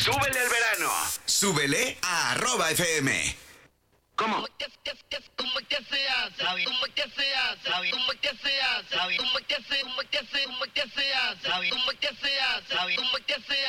Súbele al verano. Súbele a @FM. ¿Cómo? ¿Cómo que se hace? ¿Cómo que se hace? ¿Cómo que se hace? ¿Cómo que se hace? ¿Cómo que se hace? ¿Cómo que se hace? ¿Cómo que se hace?